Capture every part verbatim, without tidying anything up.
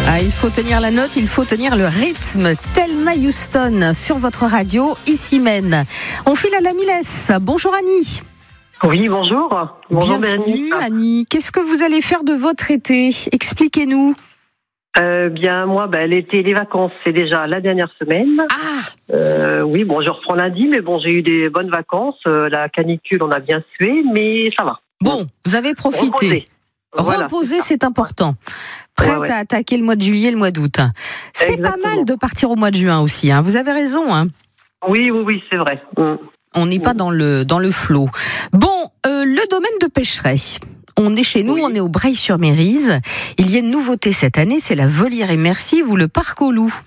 Ah, il faut tenir la note, il faut tenir le rythme. Thelma Houston sur votre radio, ici Maine. On file à la Milesse. Bonjour Annie. Oui, bonjour. Bonjour Bienvenue Annie. Qu'est-ce que vous allez faire de votre été ? Expliquez-nous. Euh, bien, moi, ben, l'été, les vacances, c'est déjà la dernière semaine. Ah euh, Oui, bon, je reprends lundi, mais bon, j'ai eu des bonnes vacances. Euh, la canicule, on a bien sué, mais ça va. Bon, vous avez profité. Reposer, voilà, Reposer, c'est, c'est important. Prête ouais, ouais. à attaquer le mois de juillet, le mois d'août. C'est Exactement. pas mal de partir au mois de juin aussi. Hein. Vous avez raison. Hein. Oui, oui, oui, c'est vrai. Mm. On n'est pas dans le dans le flot. Bon, euh, le domaine de Pécheret. On est chez nous, oui. On est au Breil-sur-Mérise. Il y a une nouveauté cette année, c'est la volière immersive ou le parc aux loups.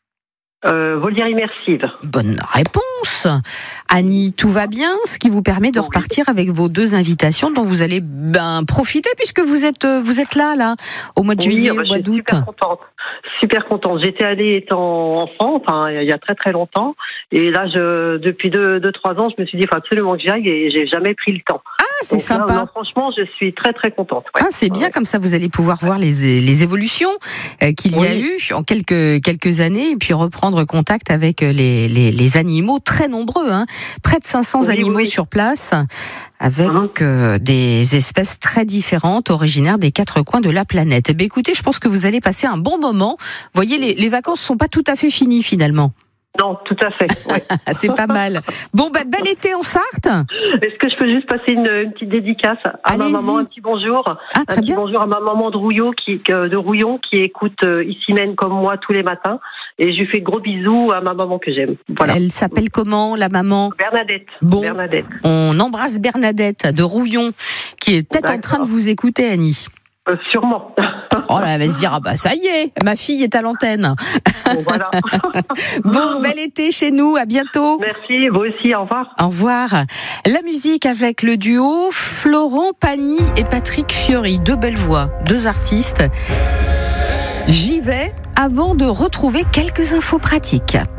Euh, volière immersive. Bonne réponse. Annie, tout va bien, ce qui vous permet de repartir avec vos deux invitations dont vous allez ben, profiter puisque vous êtes, vous êtes là, là, au mois de Oui, juillet, bah, au mois d'août. Super contente. Super contente. J'étais allée étant enfant, enfin, il y a très très longtemps. Et là, je, depuis deux, deux, trois ans, je me suis dit, il faut absolument que j'y aille et j'ai jamais pris le temps. Ah, c'est Donc, sympa. Là, non, franchement, je suis très très contente. Ouais. Ah, c'est bien, ouais. Comme ça, vous allez pouvoir voir les, les évolutions euh, qu'il y oui. a eu en quelques, quelques années et puis reprendre contact avec les, les, les animaux très nombreux. Hein. Près de cinq cents oui, animaux oui. sur place avec mmh. euh, des espèces très différentes originaires des quatre coins de la planète. Eh bien, écoutez, je pense que vous allez passer un bon moment. Vous voyez, les, les vacances ne sont pas tout à fait finies finalement. Non, tout à fait. Ouais. C'est pas mal. Bon, ben, bel été en Sarthe. Est-ce que je peux juste passer une, une petite dédicace à Allez-y. ma maman, un petit bonjour, ah, très un petit bien. bonjour à ma maman de Rouillon qui, de Rouillon qui écoute euh, ici même comme moi tous les matins. Et je lui fais de gros bisous à ma maman que j'aime. Voilà. Elle s'appelle comment, la maman ? Bernadette. Bon, Bernadette. On embrasse Bernadette de Rouillon qui est peut-être D'accord. en train de vous écouter, Annie. Euh, sûrement. Oh là, elle va se dire, ah bah ça y est, ma fille est à l'antenne. Bon, voilà. Bon, bel été chez nous, à bientôt. Merci, vous aussi, au revoir. Au revoir. La musique avec le duo Florent Pagny et Patrick Fiori, deux belles voix, deux artistes. J'y vais avant de retrouver quelques infos pratiques.